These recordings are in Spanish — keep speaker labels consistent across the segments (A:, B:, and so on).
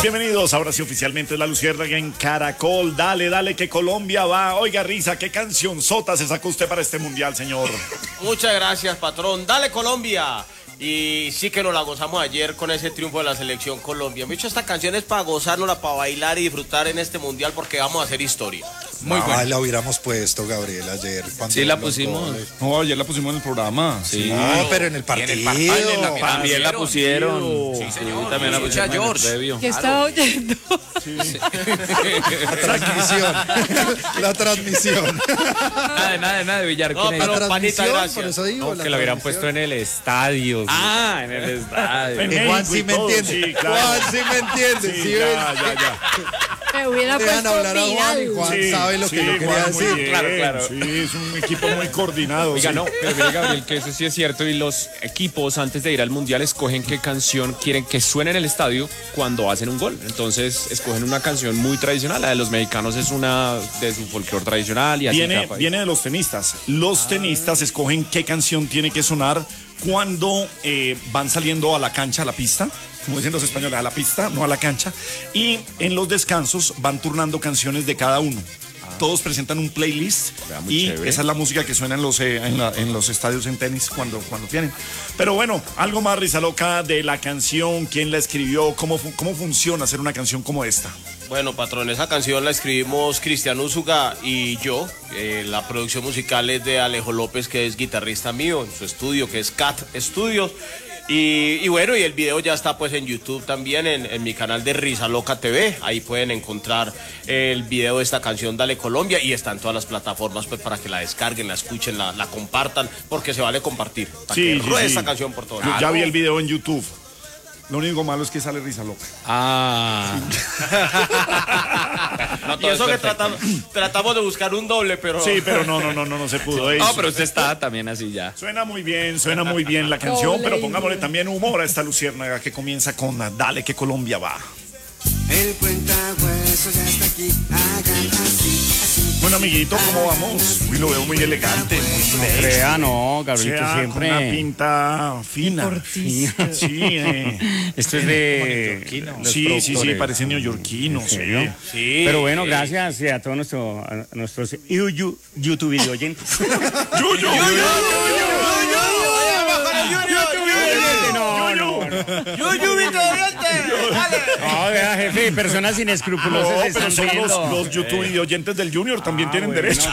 A: Bienvenidos, ahora sí oficialmente La Luciérnaga en Caracol. Dale, dale que Colombia va. Oiga, Risa, ¿qué canción sota se sacó usted para este mundial, señor?
B: Muchas gracias, patrón. Dale, Colombia. Y sí que nos la gozamos ayer con ese triunfo de la selección Colombia. De hecho, esta canción es para gozárnosla, para bailar y disfrutar en este mundial porque vamos a hacer historia.
C: Muy bueno. La hubiéramos puesto, Gabriel, ayer.
D: Sí, la pusimos.
E: No, ayer la pusimos en el programa.
D: Sí.
C: No, pero en el partido.
D: También la pusieron.
B: Sí, señor.
D: También la pusieron en el previo.
F: ¿Qué estaba oyendo?
E: Sí.
C: La transmisión.
D: Nada de Villar.
B: No, pero panita, gracias.
C: Por eso digo,
G: Que lo hubieran puesto en el estadio.
D: En el estadio.
A: En
C: Juan
A: México
C: sí
A: y
C: me
A: todo,
C: entiende.
A: sí, claro.
C: Juan sí me entiende.
A: Sí,
C: ¿Sí
A: ya,
C: ves?
A: ya.
F: Me hubiera
C: Dejan
F: puesto
C: hablar a Juan y
F: viral.
C: Juan sabe lo que yo quería
A: Juan, muy
C: decir.
A: bien.
D: Claro.
A: Sí, es un equipo muy coordinado.
G: Oiga,
A: sí.
G: no, pero mire, Gabriel, que eso sí es cierto. Y los equipos, antes de ir al mundial, escogen qué canción quieren que suene en el estadio cuando hacen un gol. Entonces, escogen una canción muy tradicional. La de los mexicanos es una de su folclore tradicional. Y así
A: Viene de los tenistas. Los tenistas escogen qué canción tiene que sonar cuando van saliendo a la cancha, a la pista, como dicen los españoles, a la pista, no a la cancha, y en los descansos van turnando canciones de cada uno. Todos presentan un playlist y
G: chévere.
A: esa es la música que suena en los estadios en tenis cuando tienen. Pero bueno, algo más, Risa Loca, de la canción, quién la escribió, cómo funciona hacer una canción como esta.
B: Bueno, patrón, esa canción la escribimos Cristian Úsuga y yo. La producción musical es de Alejo López, que es guitarrista mío, en su estudio, que es Cat Studios. Y bueno, y el video ya está pues en YouTube también, en mi canal de Risa Loca TV. Ahí pueden encontrar el video de esta canción Dale Colombia y está en todas las plataformas pues para que la descarguen, la escuchen, la compartan, porque se vale compartir. Para que ruede esta canción por todo.
A: Yo ya vi el video en YouTube. Lo único malo es que sale Risa Loca.
B: Y eso que tratamos de buscar un doble, pero...
A: Sí, pero no se pudo.
D: No, pero usted está también así ya.
A: Suena muy bien la canción, pero pongámosle también humor a esta luciérnaga que comienza con Dale que Colombia va.
H: El cuentahuesos ya está aquí, hagan así.
A: Bueno, amiguito, ¿cómo vamos? Uy, lo veo muy elegante, muy fresh.
G: Crea, no,
A: O
G: Gabrielito,
A: sea,
G: siempre.
A: con una pinta fina. Sí,
G: Esto es de. los
A: sí,
G: productores.
A: parece neoyorquino,
G: ¿En
A: sí.
G: serio?
B: Sí.
G: Pero bueno, gracias a todos nuestros YouTube video oyentes. No, vea, jefe, personas inescrupulosas
A: No,
G: están
A: pero son
G: viendo.
A: los YouTube oyentes del Junior, también tienen
G: bueno,
A: derecho.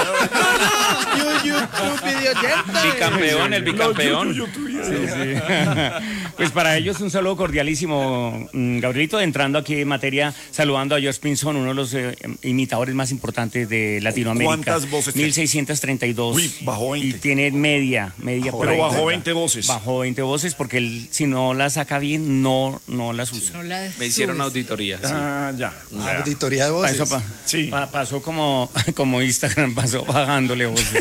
D: Bicampeón, el bicampeón.
A: Sí.
G: Pues para ellos un saludo cordialísimo, Gabrielito, entrando aquí en materia, saludando a George Pinson, uno de los imitadores más importantes de Latinoamérica.
A: ¿Cuántas voces tiene?
G: 1632.
A: Uy, bajó 20.
G: Y tiene media por
A: Pero
G: ahí.
A: bajó 20 voces.
G: Bajó 20 voces porque él, si no las saca bien, no las usa.
D: Me hicieron auditoría. Sí.
A: Ya.
C: Auditoría de voces.
A: Sí.
G: Pasó como Instagram, pasó bajándole voces.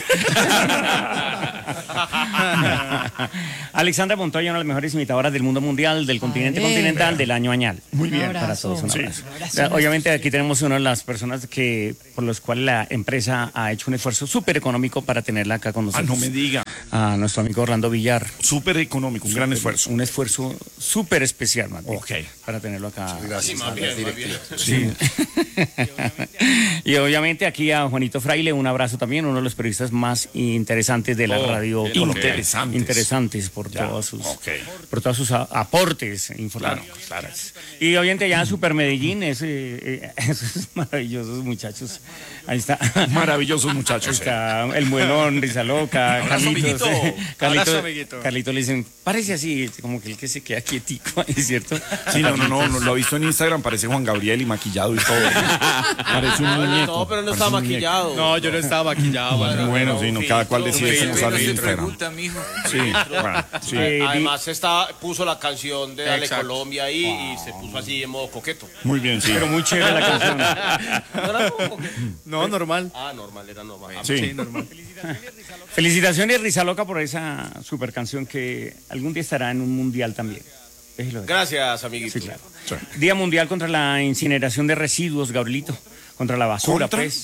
G: Alexandra Montoya, una de las mejores imitadoras del mundo mundial, del continente continental, del año añal.
A: Muy bien.
G: Para todos, un
A: Sí.
G: abrazo. Obviamente aquí tenemos una de las personas por las cuales la empresa ha hecho un esfuerzo súper económico para tenerla acá con nosotros.
A: No me diga.
G: A nuestro amigo Orlando Villar.
A: Súper económico, un gran esfuerzo.
G: Un esfuerzo súper especial, más bien,
A: Ok.
G: para tenerlo acá.
C: Gracias.
B: Más bien.
G: Sí. Y obviamente aquí a Juanito Fraile, un abrazo también, uno de los periodistas más interesantes de la radio. Interesantes por todos sus aportes informativos.
A: Claro.
G: Y obviamente ya Super Medellín, esos maravillosos muchachos. Ahí está.
A: Maravillosos muchachos.
G: Ahí está el muelón, Risa Loca, Carlitos. Carlitos le dicen, parece así, como que el que se queda quietico, ¿es cierto?
A: Sí, no, lo he visto en Instagram, parece Juan Gabriel y maquillado y todo. Parece un muñeco.
B: No, pero no está maquillado.
E: No, yo no estaba maquillado.
A: Bueno, sí, no, cada cual decide cómo sale en Instagram. Sí, bueno, sí.
B: Además puso la canción de Dale Colombia ahí y se puso así en modo coqueto.
A: Muy bien, sí.
G: Pero muy chévere la canción.
B: ¿No era como coqueto?
E: No, normal.
B: Ah, normal, era normal.
A: Sí.
E: normal.
G: Felicitaciones, Risa Loca, por esa super canción que algún día estará en un mundial también. Déjelo ver.
B: Gracias, amiguito.
G: Sí, claro. Día Mundial contra la incineración de residuos, Gabrielito. Contra la basura,
A: ¿Contra?
G: pues. Sí,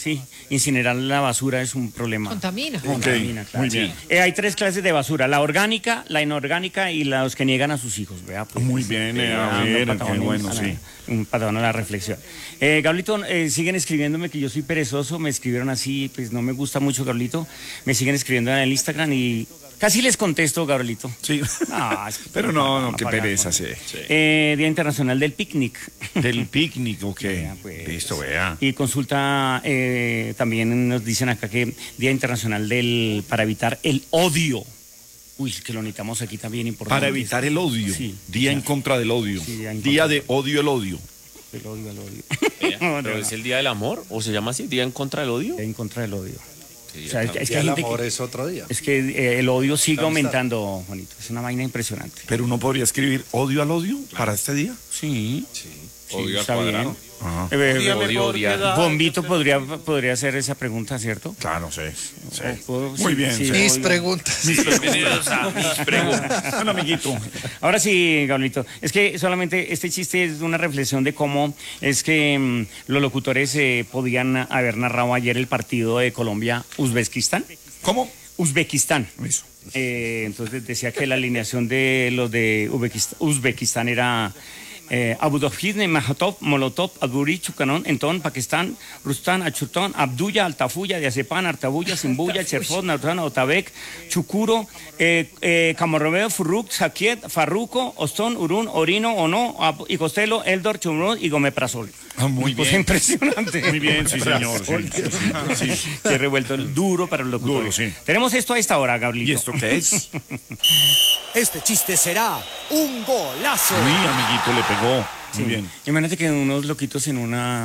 I: sí. Incinerar la basura es un problema.
F: Contamina.
I: Contamina, claro.
A: muy bien.
I: Hay 3 clases de basura, la orgánica, la inorgánica y los que niegan a sus hijos. Vea, pues,
A: Muy bien, a
I: un
A: ver,
I: patadón
A: qué bueno,
I: a la-
A: sí.
I: Un patadón a la reflexión. Gablito, siguen escribiéndome que yo soy perezoso, me escribieron así, pues no me gusta mucho, Gablito. Me siguen escribiendo en el Instagram y casi les contesto, Gablito.
A: Sí.
I: No, es que-
A: Pero no,
I: para
A: qué
I: pagar,
A: pereza,
I: ¿no?
A: sí.
I: Día Internacional del Picnic.
A: Del picnic, ok.
I: Vea, pues.
A: Listo, vea.
I: Y consulta, también nos dicen acá que Día Internacional para evitar el odio. Uy, que lo necesitamos aquí también importante.
A: Para evitar el odio.
I: Sí.
A: Día en contra del odio.
I: Sí, día en
A: Día
I: contra.
A: de odio, el odio.
I: El odio, el odio.
G: Pero es el día del amor, o se llama así, día en contra del odio.
I: Día en contra del odio.
G: Sí,
I: O sea, es que
C: Y
I: hay
C: el
I: gente
C: amor
I: que,
C: es otro día.
I: es que el odio sigue aumentando, Juanito. Es una vaina impresionante.
A: Pero uno podría escribir odio al odio para este día.
I: Sí.
D: Odio al
I: está
D: cuadrado.
I: bien.
A: Ajá.
G: Odio, odiar.
I: Bombito podría hacer esa pregunta, ¿cierto?
A: Claro, sí. sí.
I: ¿Puedo?
A: Muy bien, sí.
C: Mis
I: odio.
C: preguntas.
D: Bienvenidos a mis preguntas.
A: Bueno, amiguito.
I: Ahora sí, Gablito, es que solamente este chiste es una reflexión de cómo es que los locutores podían haber narrado ayer el partido de Colombia-Uzbekistán.
A: ¿Cómo?
I: Uzbekistán.
A: Eso.
I: Entonces decía que la alineación de los de Uzbekistán era Abudofizne, Mahatov, Molotov, Adburi, Chukanón, Entón, Pakistán, Rustán, Achutón, Abdulla, Altafulla, Diazepán, Artabulla, Simbuya, Cherfot, Nautran, Otabek, Chukuro, Camorromeo, Furruk, Saquiet, Farruco, Ostón, Urún, Orino, Ono, y Costello, Eldor, Chumrón y Gomeprazol.
A: Muy
I: Pues
A: bien.
I: impresionante.
A: Muy bien, sí, señor. Sí, sí.
I: Qué revuelto, duro para los locutores.
A: Duro, sí.
I: Tenemos esto a esta hora, Gablito.
A: ¿Y esto qué es?
J: Este chiste será un golazo.
A: Uy, amiguito, le pegó. Muy bien.
I: Imagínate que unos loquitos en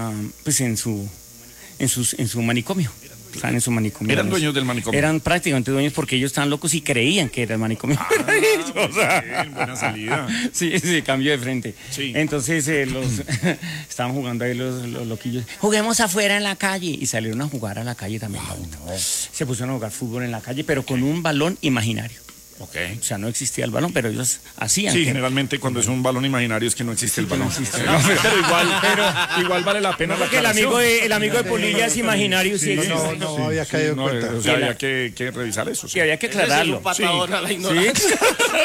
I: su manicomio. Estaban en su manicomio.
A: Eran dueños del manicomio.
I: Eran prácticamente dueños porque ellos estaban locos y creían que era el manicomio.
A: Bien, buena salida.
I: Sí, cambio de frente.
A: Sí.
I: Entonces estaban jugando ahí los loquillos. Juguemos afuera en la calle. Y salieron a jugar a la calle también. Se pusieron a jugar fútbol en la calle, pero con un balón imaginario.
A: Ok.
I: O sea, no existía el balón, pero ellos hacían.
A: Sí,
I: que-
A: generalmente cuando es un balón imaginario es que no existe el balón.
I: no existe.
A: pero igual vale la pena la
I: Porque el amigo de Polilla es imaginario, sí, existe.
C: No había caído en
A: No,
C: cuenta.
A: o sea, había que revisar eso.
I: Sí, había que aclararlo.
B: Un patadón a la
I: Sí,
B: ignorancia.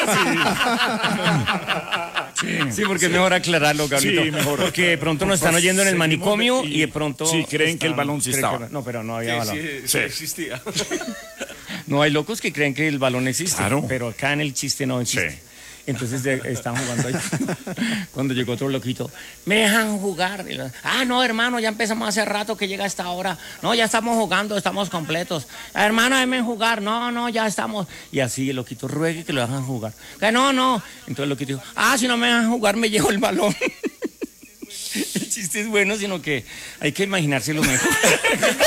I: sí, porque es mejor aclararlo, Gablito.
A: Sí, mejor.
I: Porque de pronto nos están oyendo en el manicomio y de pronto...
A: Sí, creen que el balón sí
I: creen
A: estaba.
I: que- no, pero no había balón.
B: Sí, existía.
I: No, hay locos que creen que el balón existe,
A: Claro.
I: pero acá en el chiste no existe.
A: Sí.
I: Entonces están jugando ahí. Cuando llegó otro loquito, ¿me dejan jugar? Y no, hermano, ya empezamos hace rato que llega esta hora. No, ya estamos jugando, estamos completos. Hermano, déjenme jugar. No, ya estamos. Y así el loquito ruegue que lo dejan jugar. Que no. Entonces el loquito dijo, si no me dejan jugar, me llevo el balón. El chiste es bueno, sino que hay que imaginárselo mejor.